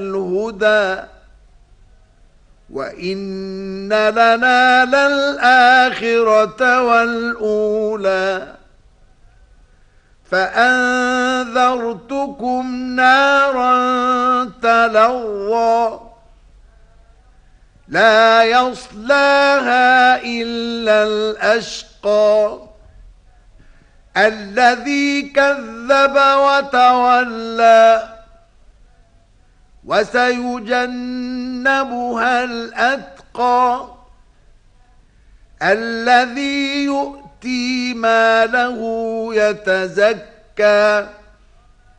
الهدى وإن لنا للآخرة والأولى فأنذرتكم نارا تلظى لا يصلاها إلا الأشقى الذي كذب وتولى وسيجنبها الأتقى الذي يؤتي ماله يتزكى